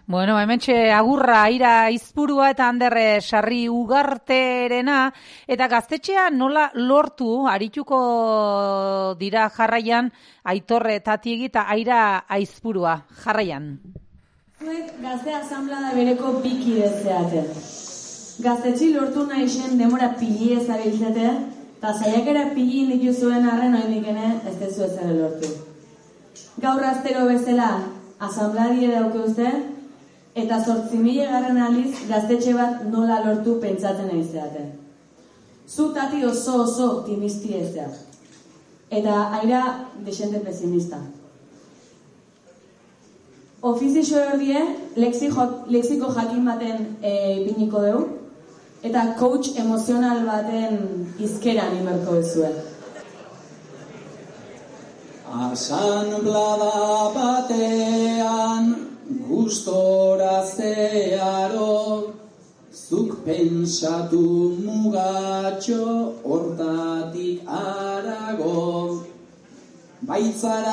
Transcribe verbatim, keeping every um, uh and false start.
Bueno, hementxe agurra Aira Izpurua eta Andere Sarri Ugarterena, eta gaztetxea nola lortu arituko dira jarraian Aitorre Tatiegi eta Aira Aizpurua jarraian. Zuek gazte asamblada bereko piki dezeate. Gaztetxi lortu nahi zen demora pili ezabiltzete, eta saiakera pili inditu zuen arren oindikene ez dezu ezare lortu. Gaur astero bezala asambladie daukeuzte, eta zortzi mila garren aldiz gaztetxe bat nola lortu pentsatzen aizeate. Zu Tati oso oso optimisti ezea. Eta Aira desente pesimista. Ofizixo erdie, lexiko jakin baten ipiniko dugu, eta coach emozional baten izkeran imerko bezuen. Asanblada batean gustora zeharo, zuk pentsatu mugatxo hortatik arago, baitzara